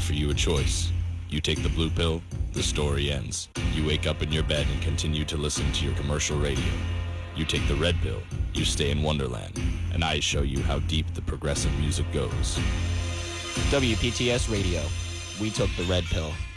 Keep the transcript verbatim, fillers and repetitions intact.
offer you a choice. You take the blue pill, the story ends. You wake up in your bed and continue to listen to your commercial radio. You take the red pill, you stay in Wonderland, and I show you how deep the progressive music goes. W P T S Radio. We took the red pill.